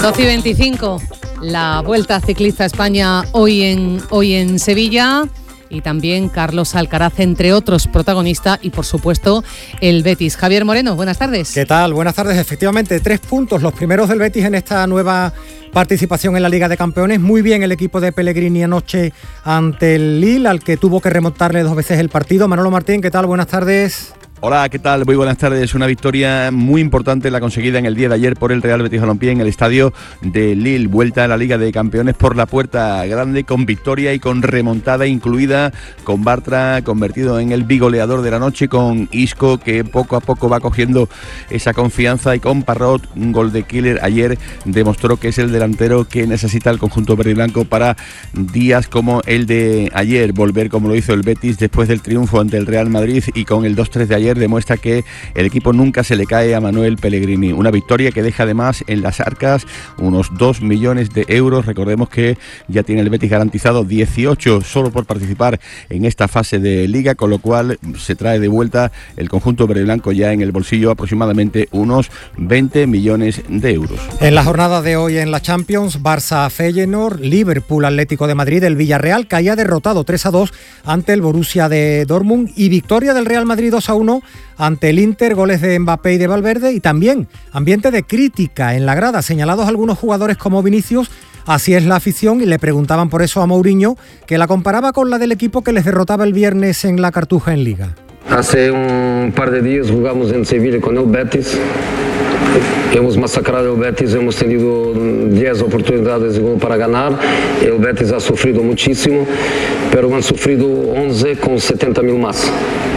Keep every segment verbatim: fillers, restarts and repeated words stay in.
doce y veinticinco, la Vuelta Ciclista a España hoy en, hoy en Sevilla. Y también Carlos Alcaraz, entre otros protagonistas, y por supuesto el Betis. Javier Moreno, buenas tardes. ¿Qué tal? Buenas tardes. Efectivamente, tres puntos, los primeros del Betis en esta nueva participación en la Liga de Campeones. Muy bien el equipo de Pellegrini anoche ante el Lille, al que tuvo que remontarle dos veces el partido. Manolo Martín, ¿qué tal? Buenas tardes. Hola, ¿qué tal? Muy buenas tardes. Una victoria muy importante la conseguida en el día de ayer por el Real Betis Balompié en el estadio de Lille. Vuelta a la Liga de Campeones por la puerta grande, con victoria y con remontada incluida, con Bartra convertido en el bigoleador de la noche, con Isco que poco a poco va cogiendo esa confianza, y con Parrot, un gol de killer ayer, demostró que es el delantero que necesita el conjunto verde y blanco para días como el de ayer. Volver como lo hizo el Betis después del triunfo ante el Real Madrid, y con el dos tres de ayer demuestra que el equipo nunca se le cae a Manuel Pellegrini. Una victoria que deja además en las arcas unos dos millones de euros. Recordemos que ya tiene el Betis garantizado dieciocho solo por participar en esta fase de Liga, con lo cual se trae de vuelta el conjunto verde y blanco ya en el bolsillo aproximadamente unos veinte millones de euros. En la jornada de hoy en la Champions, Barça Feyenoord, Liverpool Atlético de Madrid, el Villarreal caía derrotado tres a dos ante el Borussia de Dortmund, y victoria del Real Madrid dos a uno ante el Inter, goles de Mbappé y de Valverde. Y también ambiente de crítica en la grada, señalados algunos jugadores como Vinicius. Así es la afición, y le preguntaban por eso a Mourinho, que la comparaba con la del equipo que les derrotaba el viernes en la Cartuja en Liga. Hace un par de días jugamos en Sevilla con el Betis. Hemos masacrado el Betis, hemos tenido diez oportunidades para ganar. El Betis ha sufrido muchísimo, pero han sufrido once con setenta mil más.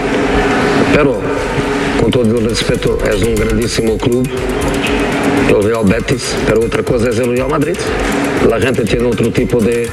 Pero, con todo el respeto, es un grandísimo club, el Real Betis, pero otra cosa es el Real Madrid. La gente tiene otro tipo de,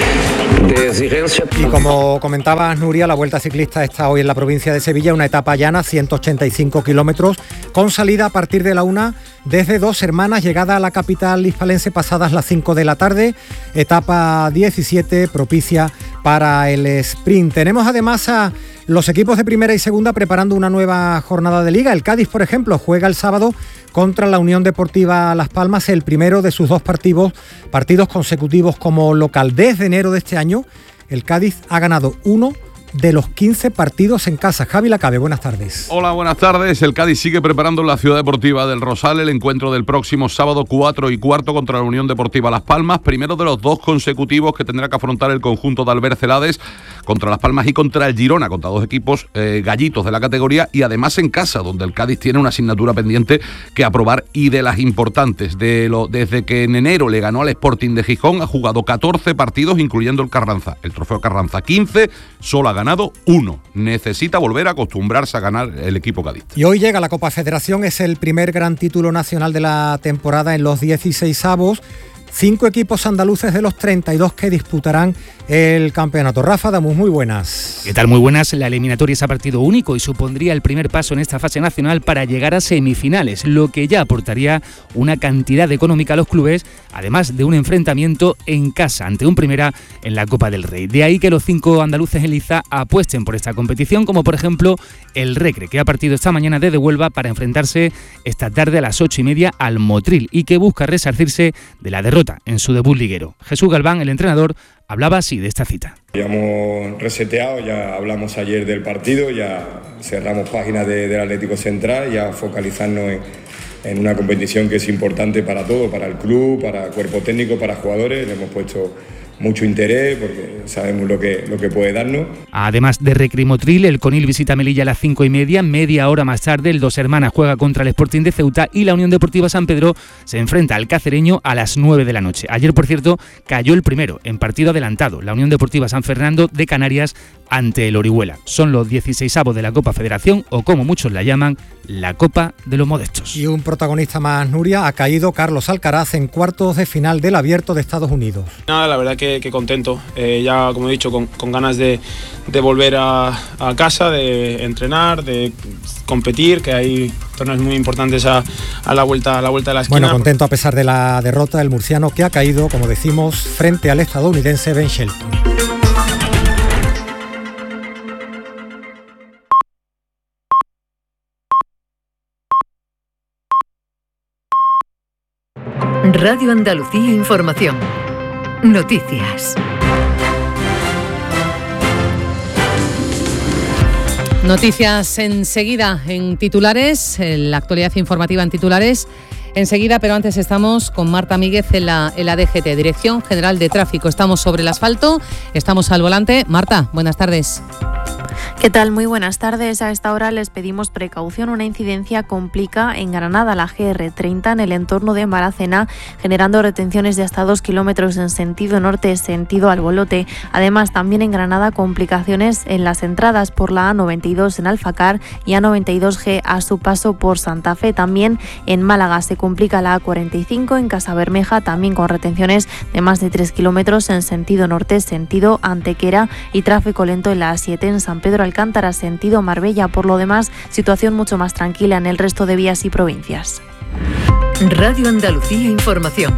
de exigencia. Y como comentabas, Nuria, la Vuelta Ciclista está hoy en la provincia de Sevilla, una etapa llana, ciento ochenta y cinco kilómetros, con salida a partir de la una desde Dos Hermanas, llegada a la capital hispalense pasadas las cinco de la tarde, etapa diecisiete, propicia para el sprint. Tenemos además a los equipos de primera y segunda preparando una nueva jornada de Liga. El Cádiz, por ejemplo, juega el sábado contra la Unión Deportiva Las Palmas, el primero de sus dos partidos, partidos consecutivos como local. Desde enero de este año, el Cádiz ha ganado uno de los quince partidos en casa. Javi Lacabe, buenas tardes. Hola, buenas tardes. El Cádiz sigue preparando en la Ciudad Deportiva del Rosal el encuentro del próximo sábado cuatro y cuarto contra la Unión Deportiva Las Palmas, primero de los dos consecutivos que tendrá que afrontar el conjunto de Albert Celades, contra Las Palmas y contra el Girona, contra dos equipos eh, gallitos de la categoría, y además en casa, donde el Cádiz tiene una asignatura pendiente que aprobar, y de las importantes. De lo, desde que en enero le ganó al Sporting de Gijón, ha jugado catorce partidos, incluyendo el Carranza, el trofeo Carranza quince, solo ha ganado uno. Necesita volver a acostumbrarse a ganar el equipo Cádiz. Y hoy llega la Copa Federación, es el primer gran título nacional de la temporada en los dieciseisavos. Cinco equipos andaluces de los treinta y dos que disputarán el campeonato. Rafa Damus, muy buenas. ¿Qué tal? Muy buenas. La eliminatoria es a partido único y supondría el primer paso en esta fase nacional para llegar a semifinales, lo que ya aportaría una cantidad económica a los clubes, además de un enfrentamiento en casa ante un Primera en la Copa del Rey. De ahí que los cinco andaluces en liza apuesten por esta competición, como por ejemplo el Recre, que ha partido esta mañana desde Huelva para enfrentarse esta tarde a las ocho y media al Motril, y que busca resarcirse de la derrota en su debut liguero. Jesús Galván, el entrenador, hablaba así de esta cita. Ya hemos reseteado, ya hablamos ayer del partido, ya cerramos páginas de, del Atlético Central, ya focalizarnos en, en una competición que es importante para todo, para el club, para el cuerpo técnico, para jugadores. Le hemos puesto mucho interés porque sabemos lo que, lo que puede darnos. Además de Recre y Motril, el Conil visita Melilla a las cinco y media. Media hora más tarde, el Dos Hermanas juega contra el Sporting de Ceuta, y la Unión Deportiva San Pedro se enfrenta al Cacereño a las nueve de la noche. Ayer, por cierto, cayó el primero en partido adelantado, la Unión Deportiva San Fernando de Canarias ante el Orihuela. Son los dieciseisavos de la Copa Federación, o como muchos la llaman, la Copa de los Modestos. Y un protagonista más, Nuria, ha caído Carlos Alcaraz en cuartos de final del Abierto de Estados Unidos. Nada, la verdad que, que contento, eh, ya como he dicho, con, con ganas de, de volver a, a casa, de entrenar, de competir, que hay torneos muy importantes a, a, la vuelta, a la vuelta de la esquina. Bueno, contento a pesar de la derrota del murciano, que ha caído, como decimos, frente al estadounidense Ben Shelton. Radio Andalucía Información. Noticias. Noticias enseguida en titulares, en la actualidad informativa en titulares enseguida, pero antes estamos con Marta Míguez en la, en la D G T, Dirección General de Tráfico. Estamos sobre el asfalto, estamos al volante. Marta, buenas tardes. ¿Qué tal? Muy buenas tardes. A esta hora les pedimos precaución. Una incidencia complica en Granada la G R treinta en el entorno de Maracena, generando retenciones de hasta dos kilómetros en sentido norte, sentido Albolote. Además, también en Granada, complicaciones en las entradas por la A noventa y dos en Alfacar y A noventa y dos G a su paso por Santa Fe. También en Málaga se complica la A cuarenta y cinco en Casabermeja, también con retenciones de más de tres kilómetros en sentido norte, sentido Antequera, y tráfico lento en la A siete en San Pedro Alcántara, sentido Marbella. Por lo demás, situación mucho más tranquila en el resto de vías y provincias. Radio Andalucía Información.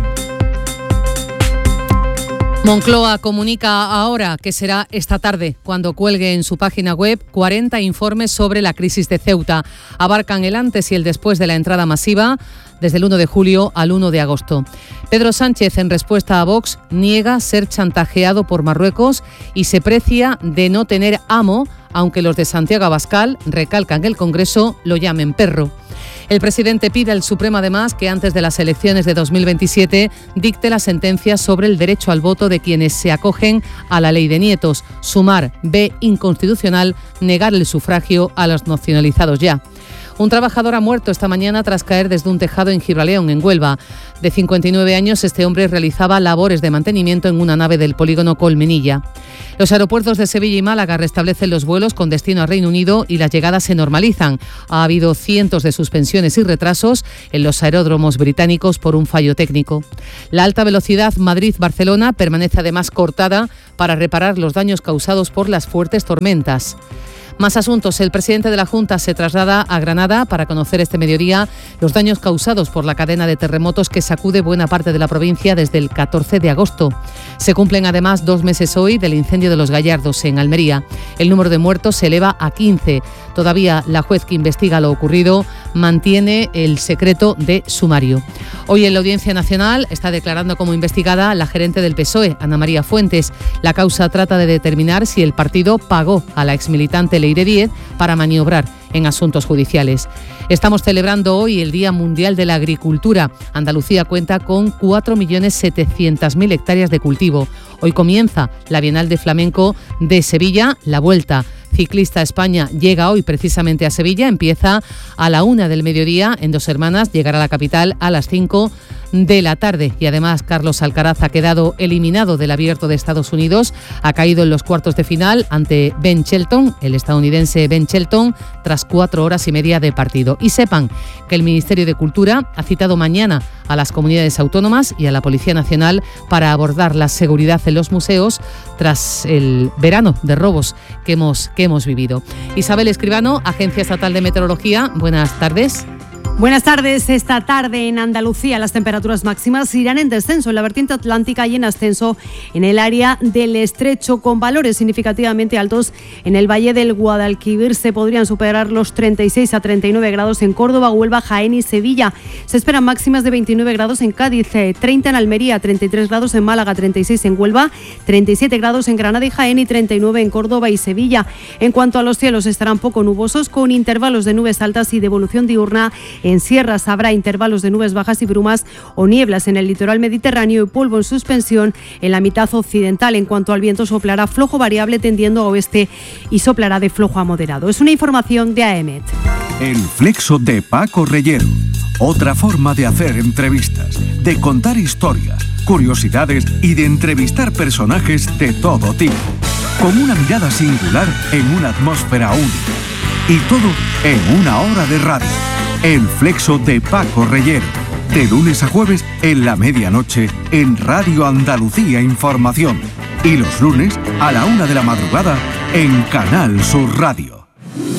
Moncloa comunica ahora que será esta tarde cuando cuelgue en su página web cuarenta informes sobre la crisis de Ceuta. Abarcan el antes y el después de la entrada masiva desde el uno de julio al uno de agosto. Pedro Sánchez, en respuesta a Vox, niega ser chantajeado por Marruecos y se precia de no tener amo, aunque los de Santiago Abascal, recalcan que el Congreso, lo llamen perro. El presidente pide al Supremo, además, que antes de las elecciones de dos mil veintisiete dicte la sentencia sobre el derecho al voto de quienes se acogen a la ley de nietos. Sumar ve inconstitucional negar el sufragio a los nacionalizados ya. Un trabajador ha muerto esta mañana tras caer desde un tejado en Gibraleón, en Huelva. De cincuenta y nueve años, este hombre realizaba labores de mantenimiento en una nave del polígono Colmenilla. Los aeropuertos de Sevilla y Málaga restablecen los vuelos con destino a Reino Unido y las llegadas se normalizan. Ha habido cientos de suspensiones y retrasos en los aeródromos británicos por un fallo técnico. La alta velocidad Madrid-Barcelona permanece además cortada para reparar los daños causados por las fuertes tormentas. Más asuntos. El presidente de la Junta se traslada a Granada para conocer este mediodía los daños causados por la cadena de terremotos que sacude buena parte de la provincia desde el catorce de agosto. Se cumplen además dos meses hoy del incendio de Los Gallardos en Almería. El número de muertos se eleva a quince. Todavía la juez que investiga lo ocurrido mantiene el secreto de sumario. Hoy en la Audiencia Nacional está declarando como investigada la gerente del P S O E, Ana María Fuentes. La causa trata de determinar si el partido pagó a la exmilitante Leire Díez para maniobrar en asuntos judiciales. Estamos celebrando hoy el Día Mundial de la Agricultura. Andalucía cuenta con cuatro millones setecientas mil hectáreas de cultivo. Hoy comienza la Bienal de Flamenco de Sevilla, la Vuelta Ciclista España llega hoy precisamente a Sevilla, empieza a la una del mediodía en Dos Hermanas, llegará a la capital a las cinco de la tarde. Y además Carlos Alcaraz ha quedado eliminado del Abierto de Estados Unidos, ha caído en los cuartos de final ante Ben Shelton, el estadounidense Ben Shelton, tras cuatro horas y media de partido. Y sepan que el Ministerio de Cultura ha citado mañana a las comunidades autónomas y a la Policía Nacional para abordar la seguridad en los museos tras el verano de robos que hemos, que hemos vivido. Isabel Escribano, Agencia Estatal de Meteorología, buenas tardes. Buenas tardes. Esta tarde en Andalucía las temperaturas máximas irán en descenso en la vertiente atlántica y en ascenso en el área del Estrecho, con valores significativamente altos en el Valle del Guadalquivir. Se podrían superar los treinta y seis a treinta y nueve grados en Córdoba, Huelva, Jaén y Sevilla. Se esperan máximas de veintinueve grados en Cádiz, treinta en Almería, treinta y tres grados en Málaga, treinta y seis en Huelva, treinta y siete grados en Granada y Jaén y treinta y nueve en Córdoba y Sevilla. En cuanto a los cielos, estarán poco nubosos con intervalos de nubes altas y de evolución diurna. En sierras habrá intervalos de nubes bajas y brumas o nieblas en el litoral mediterráneo y polvo en suspensión en la mitad occidental. En cuanto al viento, soplará flojo variable tendiendo a oeste y soplará de flojo a moderado. Es una información de A E M E T. El flexo de Paco Reyero. Otra forma de hacer entrevistas, de contar historias, curiosidades y de entrevistar personajes de todo tipo. Con una mirada singular en una atmósfera única. Y todo en una hora de radio. El flexo de Paco Reyero, de lunes a jueves en la medianoche en Radio Andalucía Información y los lunes a la una de la madrugada en Canal Sur Radio.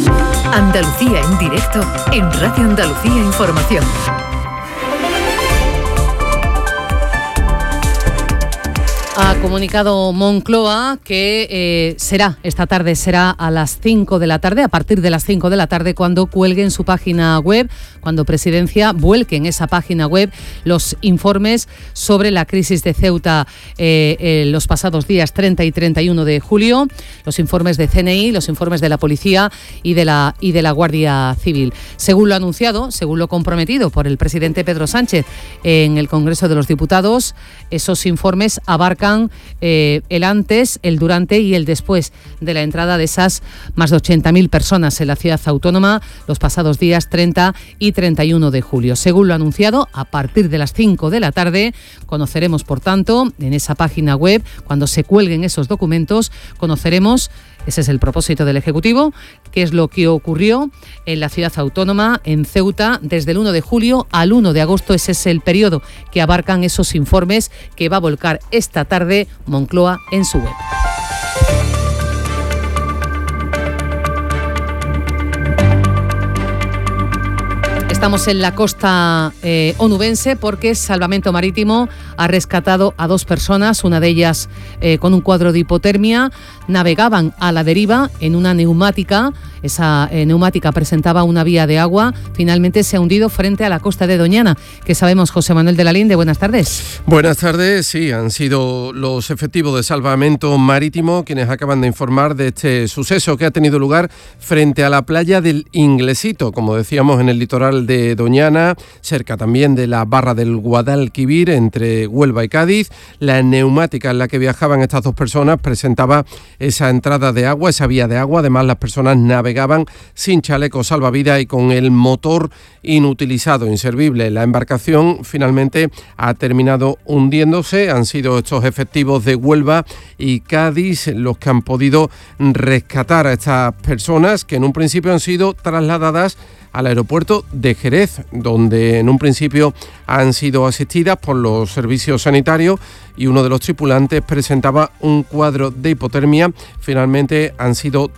Andalucía en directo en Radio Andalucía Información. Ha comunicado Moncloa que eh, será, esta tarde será a las cinco de la tarde, a partir de las cinco de la tarde, cuando cuelgue en su página web, cuando Presidencia vuelque en esa página web los informes sobre la crisis de Ceuta eh, eh, los pasados días treinta y treinta y uno de julio, los informes de C N I, los informes de la Policía y de la, y de la Guardia Civil. Según lo anunciado, según lo comprometido por el presidente Pedro Sánchez en el Congreso de los Diputados, esos informes abarcan Eh, el antes, el durante y el después de la entrada de esas más de ochenta mil personas en la ciudad autónoma los pasados días treinta y treinta y uno de julio. Según lo anunciado, a partir de las cinco de la tarde conoceremos, por tanto, en esa página web, cuando se cuelguen esos documentos, conoceremos, ese es el propósito del Ejecutivo, qué es lo que ocurrió en la ciudad autónoma, en Ceuta, desde el uno de julio al uno de agosto. Ese es el periodo que abarcan esos informes que va a volcar esta tarde Moncloa en su web. Estamos en la costa eh, onubense porque Salvamento Marítimo ha rescatado a dos personas, una de ellas eh, con un cuadro de hipotermia. Navegaban a la deriva en una neumática. Esa eh, neumática presentaba una vía de agua. Finalmente se ha hundido frente a la costa de Doñana. ¿Qué sabemos, José Manuel de la Linde? Buenas tardes. Buenas tardes. Sí, han sido los efectivos de Salvamento Marítimo quienes acaban de informar de este suceso que ha tenido lugar frente a la playa del Inglesito, como decíamos, en el litoral de Doñana, cerca también de la barra del Guadalquivir, entre Huelva y Cádiz. La neumática en la que viajaban estas dos personas presentaba esa entrada de agua, esa vía de agua. Además, las personas navegaban sin chaleco salvavidas y con el motor inutilizado, inservible. La embarcación finalmente ha terminado hundiéndose. Han sido estos efectivos de Huelva y Cádiz los que han podido rescatar a estas personas, que en un principio han sido trasladadas al aeropuerto de Jerez, donde en un principio han sido asistidas por los servicios sanitarios y uno de los tripulantes presentaba un cuadro de hipotermia. Finalmente han sido